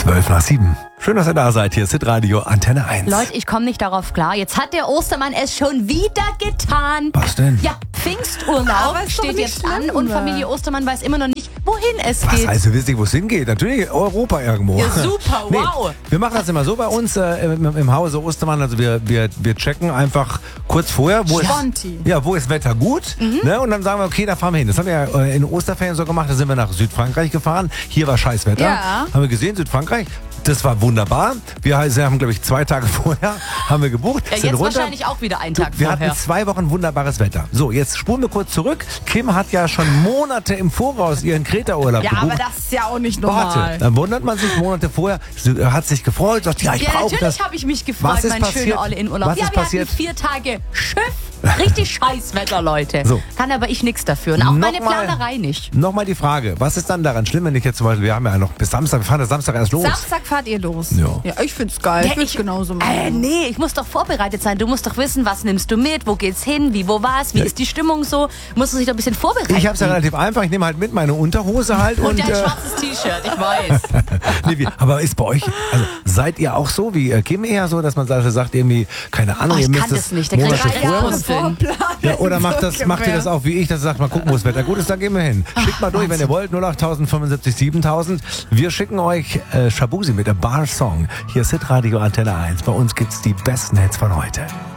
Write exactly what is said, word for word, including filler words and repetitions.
zwölf nach sieben. Schön, dass ihr da seid. Hier ist Hitradio Antenne eins. Leute, ich komme nicht darauf klar. Jetzt hat der Ostermann es schon wieder getan. Was denn? Ja, Pfingsturlaub Aber ist doch steht nicht jetzt schlimm, an und ne? Familie Ostermann weiß immer noch nicht, wohin es Was geht. heißt, ihr wisst nicht, wo es hingeht? Natürlich Europa irgendwo. Ja, super, wow. Nee, wir machen das immer so bei uns äh, im, im Hause Ostermann. Also wir, wir, wir checken einfach kurz vorher, wo ist, Sponti. ja, wo ist Wetter gut. Ne? Und dann sagen wir, okay, da fahren wir hin. Das haben wir ja äh, in Osterferien so gemacht. Da sind wir nach Südfrankreich gefahren. Hier war scheiß Wetter. Ja. Haben wir gesehen, Südfrankreich. Das war wunderbar. Wir haben, glaube ich, zwei Tage vorher haben wir gebucht. Ja, sind jetzt runter. wahrscheinlich auch wieder einen Tag Wir vorher. hatten zwei Wochen wunderbares Wetter. So, jetzt spulen wir kurz zurück. Kim hat ja schon Monate im Voraus ihren Kreta-Urlaub Ja, gebucht. aber das ist ja auch nicht normal. Warte, dann wundert man sich Monate vorher, sie hat sich gefreut, sagt, ja, ich Ja, brauche das. natürlich habe ich mich gefreut, Was ist mein passiert? schöner Olle in Urlaub. Was ja, ist wir passiert? hatten vier Tage Schiff. Richtig Scheißwetter, Leute. So. Kann aber ich nichts dafür. Und auch meine Nochmal- Planerei nicht. Nochmal die Frage, was ist dann daran schlimm, wenn ich jetzt zum Beispiel, wir haben ja noch bis Samstag, wir fahren ja Samstag erst los. Samstag fahrt ihr los. Ja. Ja, ich find's geil. Ich will's genauso machen. Äh, nee, ich muss doch vorbereitet sein. Du musst doch wissen, was nimmst du mit, wo geht's hin, wie, wo war's, wie Ja. ist die Stimmung so. Musst du dich doch ein bisschen vorbereiten. Ich habe es ja relativ einfach, ich nehme halt mit meine Unterhose halt und... Und ein äh, schwarzes T-Shirt, ich weiß. nee, wie, aber ist bei euch, also seid ihr auch so wie äh, Kim eher so, dass man sagt irgendwie, keine Ahnung, Oh, ihr ich müsst kann das nicht, da Monate krieg ich vorher- Stresspumpen. Ja, oder macht das, macht ihr das auch wie ich, dass ihr sagt, mal gucken, wo das Wetter gut ist, dann gehen wir hin. Schickt mal durch, wenn ihr wollt, null acht fünfundsiebzig siebentausend. Wir schicken euch äh, Shabuzi mit der Bar Song. Hier ist Hitradio Antenne eins. Bei uns gibt's die besten Hits von heute.